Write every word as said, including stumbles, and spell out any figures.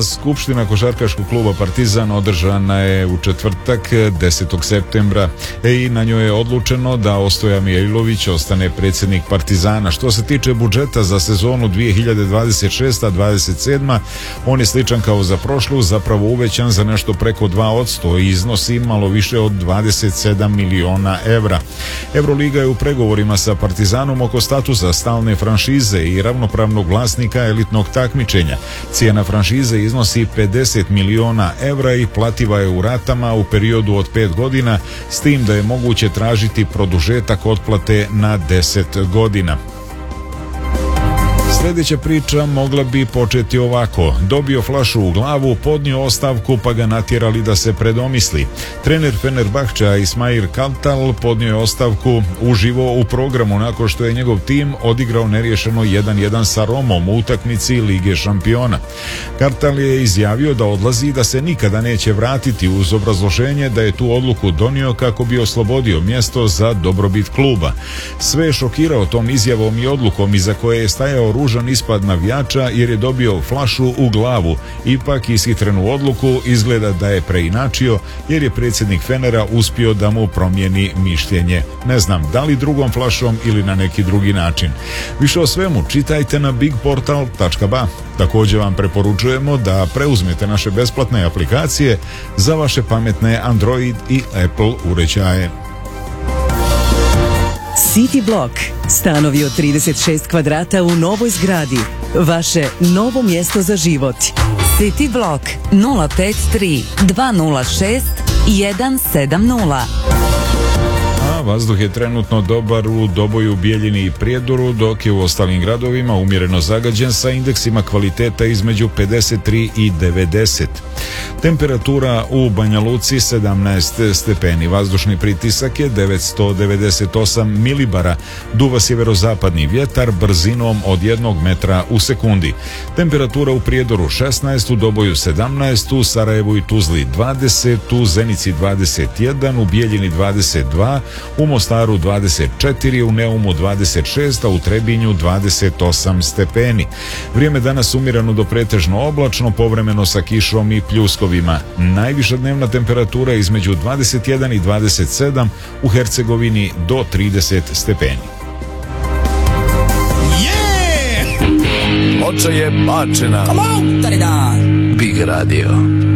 skupština košarkaškog kluba Partizan održana je u četvrtak desetog septembra i na njoj je odlučeno da Ostoja Mijailović ostane predsjednik Partizana. Što se tiče budžeta za sezonu dvije hiljade dvadeset šeste dvadeset sedma, on je sličan kao za prošlu, zapravo uvećan za nešto preko dva posto i iznosi malo više od dvadeset sedam miliona evra. Euroliga je u pregovorima sa Partizanom oko statusa stalne franšize i ravnopravnog vlasnika elitnog takmičenja. Cijena franšize iznosi pedeset miliona evra i plativa je u ratama u periodu od pet godina, s tim da je moguće tražiti produžetak otplate na deset godina. Sljedeća priča mogla bi početi ovako. Dobio flašu u glavu, podnio ostavku pa ga natjerali da se predomisli. Trener Fenerbahčea Ismail Kartal podnio je ostavku uživo u programu nakon što je njegov tim odigrao neriješeno jedan jedan sa Romom u utakmici Lige šampiona. Kartal je izjavio da odlazi i da se nikada neće vratiti, uz obrazloženje da je tu odluku donio kako bi oslobodio mjesto za dobrobit kluba. Sve je šokirao tom izjavom i odlukom iza koje je stajao ružan ispad navijača jer je dobio flašu u glavu. Ipak ishitrenu odluku izgleda da je preinačio jer je predsjednik Fenera uspio da mu promijeni mišljenje. Ne znam da li drugom flašom ili na neki drugi način. Više o svemu čitajte na big portal tačka ba. Također vam preporučujemo da preuzmete naše besplatne aplikacije za vaše pametne Android i Apple uređaje. City Block. Stanovi od trideset šest kvadrata u novoj zgradi. Vaše novo mjesto za život. City Block nula pet tri dva nula šest jedan sedam nula. A vazduh je trenutno dobar u Doboju, Bijeljini i Prijedoru, dok je u ostalim gradovima umjereno zagađen sa indeksima kvaliteta između pedeset tri i devedeset. Temperatura u Banja Luci sedamnaest stepeni, vazdušni pritisak je devetsto devedeset osam milibara, duva sjeverozapadni vjetar brzinom od jednog metra u sekundi. Temperatura u Prijedoru šesnaest, u Doboju sedamnaest, u Sarajevu i Tuzli dvadeset, u Zenici dvadeset jedan, u Bijeljini dvadeset dva, u Mostaru dvadeset četiri, u Neumu dvadeset šest, a u Trebinju dvadeset osam stepeni. Vrijeme danas umjereno do pretežno oblačno, povremeno sa kišom i pljuskovima. Najviša dnevna temperatura između dvadeset jedan i dvadeset sedam, u Hercegovini do trideset stepeni. Oče je bačena. Big Radio.